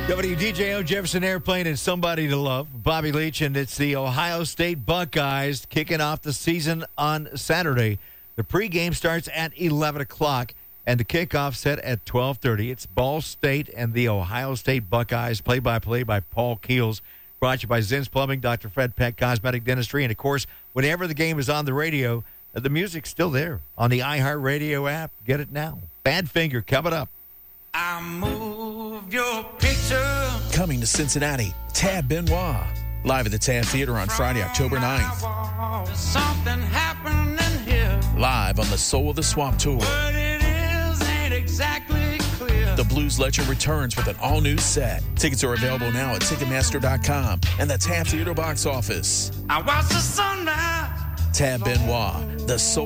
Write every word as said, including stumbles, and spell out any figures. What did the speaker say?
W D J O Jefferson Airplane and Somebody to Love. Bobby Leach, and it's the Ohio State Buckeyes kicking off the season on Saturday. The pregame starts at eleven o'clock, and the kickoff set at twelve thirty. It's Ball State and the Ohio State Buckeyes, play-by-play by Paul Keels. Brought to you by Zinn's Plumbing, Doctor Fred Peck Cosmetic Dentistry, and, of course, whenever the game is on the radio, the music's still there on the iHeartRadio app. Get it now. Badfinger coming up. I move your picture. Coming to Cincinnati, Tab Benoit. Live at the Tab Theater on Friday, October ninth. Something happening here. Live on the Soul of the Swamp Tour. What it is ain't exactly clear. The Blues Legend returns with an all-new set. Tickets are available now at Ticketmaster dot com and the Tab Theater box office. I watch the sunrise. Tab Benoit, the Soul